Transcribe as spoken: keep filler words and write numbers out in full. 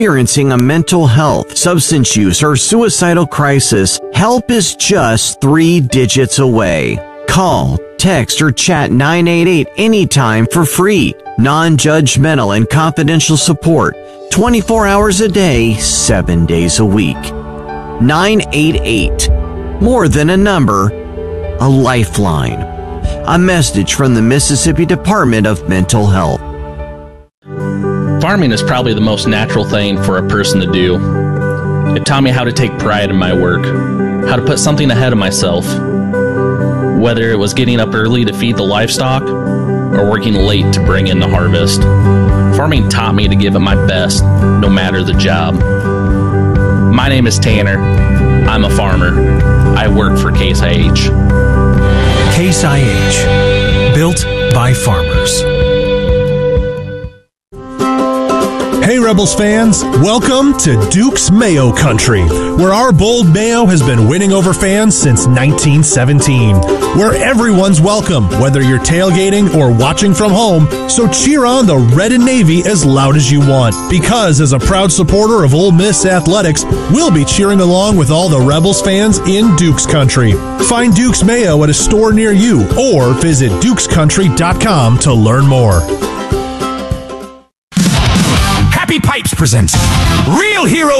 experiencing a mental health, substance use, or suicidal crisis, help is just three digits away. Call, text, or chat nine eight eight anytime for free, non-judgmental and confidential support, twenty-four hours a day, seven days a week. nine eight eight. More than a number, a lifeline. A message from the Mississippi Department of Mental Health. Farming is probably the most natural thing for a person to do. It taught me how to take pride in my work, how to put something ahead of myself. Whether it was getting up early to feed the livestock or working late to bring in the harvest. Farming taught me to give it my best, no matter the job. My name is Tanner. I'm a farmer. I work for Case I H. Case I H. Built by farmers. Hey Rebels fans, welcome to Duke's Mayo Country, where our bold mayo has been winning over fans since nineteen seventeen. Where everyone's welcome, whether you're tailgating or watching from home, so cheer on the red and navy as loud as you want. Because as a proud supporter of Ole Miss athletics, we'll be cheering along with all the Rebels fans in Duke's Country. Find Duke's Mayo at a store near you or visit dukes country dot com to learn more. Happy Pipes presents Real Hero